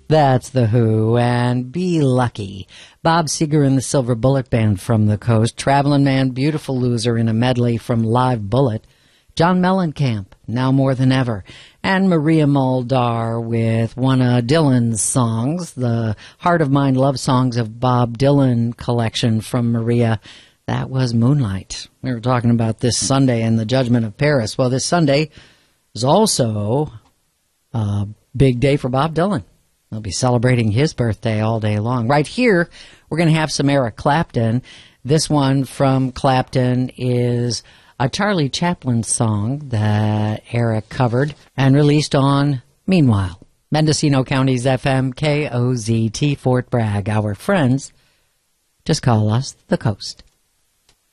That's The Who and Be Lucky. Bob Seger and the Silver Bullet Band from the Coast. Traveling Man, Beautiful Loser in a medley from Live Bullet. John Mellencamp, Now More Than Ever. And Maria Muldaur with one of Dylan's songs, the Heart of Mine Love Songs of Bob Dylan collection from Maria. That was Moonlight. We were talking about this Sunday and the Judgment of Paris. Well, this Sunday is also a big day for Bob Dylan. He'll be celebrating his birthday all day long. Right here, we're going to have some Eric Clapton. This one from Clapton is a Charlie Chaplin song that Eric covered and released on Meanwhile. Mendocino County's FM KOZT Fort Bragg. Our friends, just call us The Coast.